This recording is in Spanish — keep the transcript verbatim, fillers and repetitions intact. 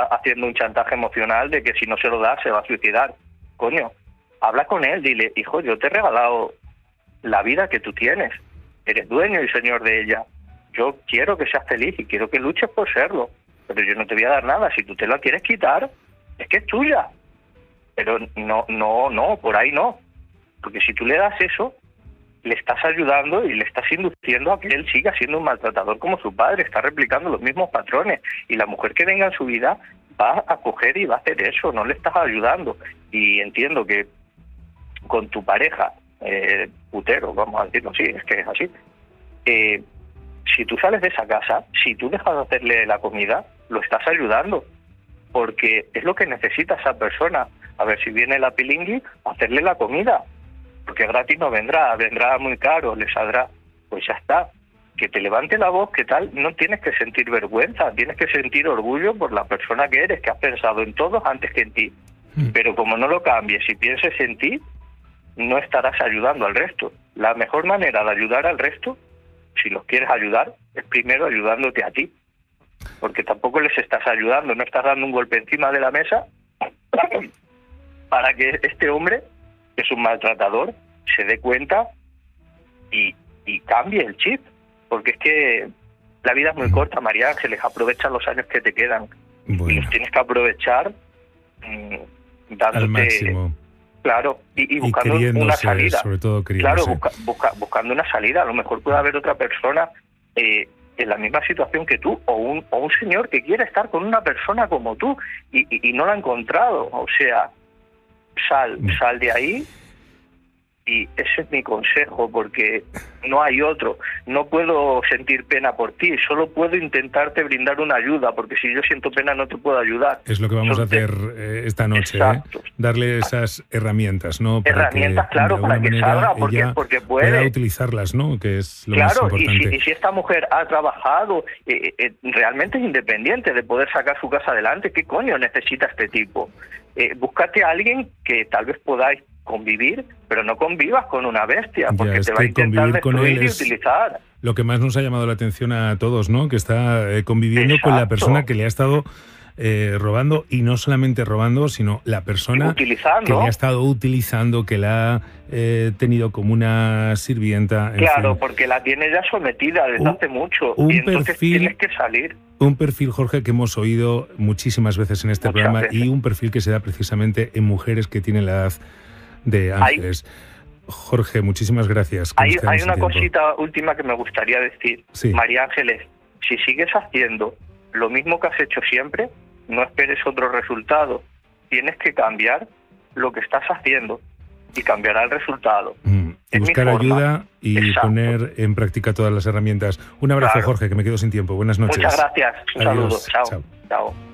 haciendo un chantaje emocional de que si no se lo da se va a suicidar. Coño, habla con él, dile, hijo, yo te he regalado la vida que tú tienes, eres dueño y señor de ella, yo quiero que seas feliz y quiero que luches por serlo, pero yo no te voy a dar nada, si tú te la quieres quitar, es que es tuya, pero no, no, no, por ahí no, porque si tú le das eso, le estás ayudando y le estás induciendo a que él siga siendo un maltratador como su padre, está replicando los mismos patrones, y la mujer que venga en su vida va a coger y va a hacer eso, no le estás ayudando. Y entiendo que con tu pareja, eh, putero, vamos a decirlo así, es que es así, eh, si tú sales de esa casa, si tú dejas de hacerle la comida, lo estás ayudando, porque es lo que necesita esa persona. A ver, si viene la pilingui, hacerle la comida, porque gratis no vendrá, vendrá muy caro, le saldrá, pues ya está. Que te levante la voz, que tal, no tienes que sentir vergüenza, tienes que sentir orgullo por la persona que eres, que has pensado en todos antes que en ti. Mm. Pero como no lo cambies y pienses en ti, no estarás ayudando al resto. La mejor manera de ayudar al resto, si los quieres ayudar, es primero ayudándote a ti. Porque tampoco les estás ayudando, no estás dando un golpe encima de la mesa para que este hombre, que es un maltratador, se dé cuenta y, y cambie el chip. Porque es que la vida es muy corta, María Ángeles, aprovecha los años que te quedan. Bueno. Y los tienes que aprovechar mmm, dándote... al máximo. Claro, y, y buscando y una salida. Sobre todo claro, busca, busca, buscando una salida. A lo mejor puede haber otra persona eh, en la misma situación que tú, o un, o un señor que quiere estar con una persona como tú y, y, y no la ha encontrado. O sea, sal, sal de ahí. Y ese es mi consejo, porque no hay otro. No puedo sentir pena por ti, solo puedo intentarte brindar una ayuda, porque si yo siento pena no te puedo ayudar. Es lo que vamos Son a hacer eh, esta noche, ¿eh? Darle esas herramientas, ¿no? Para herramientas, que, claro, para que salga, porque, porque puede. pueda utilizarlas, ¿no? Que es lo claro, más importante. Y si, y si esta mujer ha trabajado, eh, eh, realmente es independiente de poder sacar su casa adelante, ¿qué coño necesita este tipo? Eh, búscate a alguien que tal vez podáis convivir, pero no convivas con una bestia, porque ya, te va a intentar destruir y utilizar. Lo que más nos ha llamado la atención a todos, ¿no? Que está eh, conviviendo Exacto. con la persona que le ha estado eh, robando, y no solamente robando, sino la persona que le ha estado utilizando, que la ha eh, tenido como una sirvienta. Claro, fin. porque la tiene ya sometida desde un, hace mucho, un y entonces perfil, tienes que salir. Un perfil, Jorge, que hemos oído muchísimas veces en este Muchas programa, veces. Y un perfil que se da precisamente en mujeres que tienen la edad de Ángeles. Hay, Jorge, muchísimas gracias. Hay, hay una cosita última que me gustaría decir. Sí. María Ángeles, si sigues haciendo lo mismo que has hecho siempre, no esperes otro resultado. Tienes que cambiar lo que estás haciendo y cambiará el resultado. Mm. Y buscar ayuda y Exacto. poner en práctica todas las herramientas. Un abrazo, claro. Jorge, que me quedo sin tiempo. Buenas noches. Muchas gracias. Un Adiós. saludo. Chao. Chao. Chao.